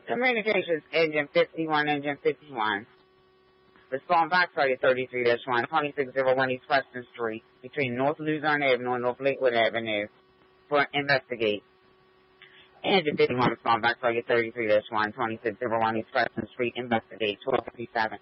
Communications Engine 51, Engine 51. Respond back target 33-1, 2601 East Preston Street, between North Luzerne Avenue and North Lakewood Avenue, for investigate. Engine 51, respond back target 33-1, 2601 East Preston Street, investigate, 1257.